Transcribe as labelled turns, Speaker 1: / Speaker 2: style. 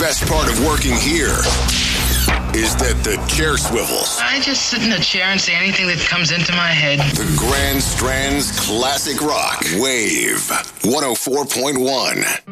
Speaker 1: best part of working here is that the chair swivels.
Speaker 2: I just sit in the chair and say anything that comes into my head.
Speaker 1: The Grand Strand's classic rock. Wave 104.1.